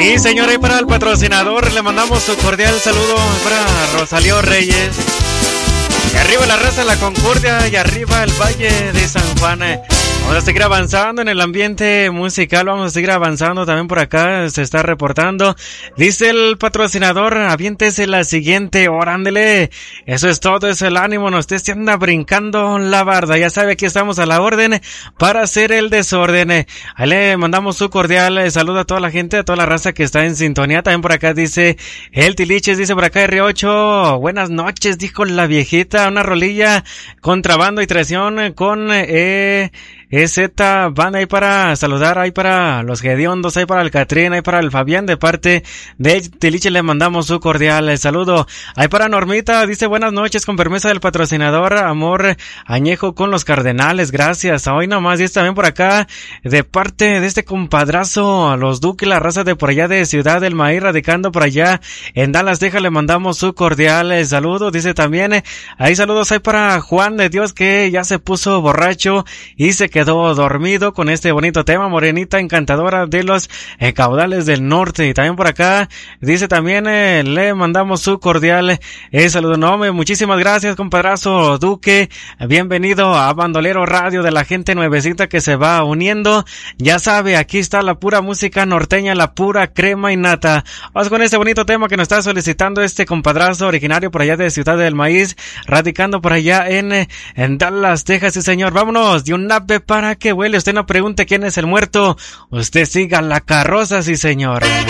Sí, señora, y para el patrocinador le mandamos un cordial saludo para Rosalío Reyes. Y arriba la raza de la Concordia y arriba el Valle de San Juan. Vamos a seguir avanzando en el ambiente musical, vamos a seguir avanzando también por acá, se está reportando. Dice el patrocinador, aviéntese la siguiente hora, ándele. Eso es todo, es el ánimo, no usted se anda brincando la barda. Ya sabe, aquí estamos a la orden para hacer el desorden. Ahí le mandamos su cordial saludo a toda la gente, a toda la raza que está en sintonía. También por acá dice el Tiliches, dice por acá R8, buenas noches, dijo la viejita, una rolilla, contrabando y traición con EZ, van ahí para saludar, ahí para los Gediondos, ahí para el Catrín, ahí para el Fabián, de parte de Tiliche le mandamos su cordial saludo. Ahí para Normita, dice buenas noches, con permiso del patrocinador, amor añejo con los Cardenales, gracias. Hoy nomás, y también por acá, de parte de este compadrazo, a los Duque, la raza de por allá de Ciudad del Maíz, radicando por allá en Dallas, Texas, le mandamos su cordial saludo. Dice también, ahí saludos ahí para Juan de Dios, que ya se puso borracho y se quedó dormido con este bonito tema, morenita encantadora de los caudales del norte. Y también por acá dice también, le mandamos su cordial saludo. No, muchísimas gracias, compadrazo Duque, bienvenido a Bandolero Radio, de la gente nuevecita que se va uniendo. Ya sabe, aquí está la pura música norteña, la pura crema y nata. Vamos con este bonito tema que nos está solicitando este compadrazo originario por allá de Ciudad del Maíz, radicando por allá en Dallas, Texas. Sí, señor, vámonos de un ave para que huele. Usted no pregunte quién es el muerto, usted siga la carroza, sí, señor.